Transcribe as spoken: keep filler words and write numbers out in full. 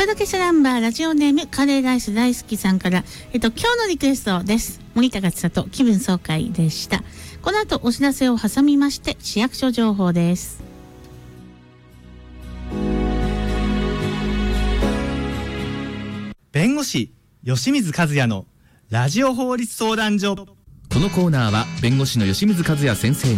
届けしたナンバー、ラジオネームカレーライス大好きさんから、えっと、今日のリクエストです。森高千里、気分爽快でした。この後お知らせを挟みまして、市役所情報です。 弁護士吉水和也のラジオ法律相談所。 このコーナーは弁護士の吉水和也先生に